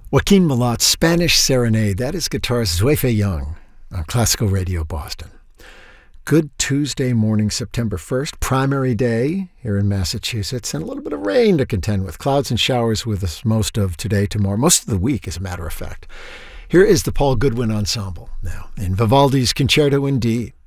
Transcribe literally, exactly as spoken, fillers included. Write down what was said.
Joaquin Milot's Spanish Serenade. That is guitarist Zui Young on Classical Radio Boston. Good Tuesday morning, September first, primary day here in Massachusetts, and a little bit of rain to contend with. Clouds and showers with us most of today, tomorrow, most of the week, as a matter of fact. Here is the Paul Goodwin Ensemble now in Vivaldi's Concerto in D.